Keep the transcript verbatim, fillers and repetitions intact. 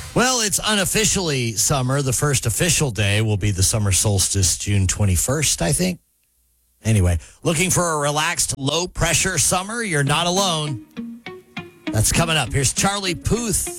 Well, it's unofficially summer. The first official day will be the summer solstice, June twenty-first, I think. Anyway, looking for a relaxed, low-pressure summer? You're not alone. That's coming up. Here's Charlie Puth.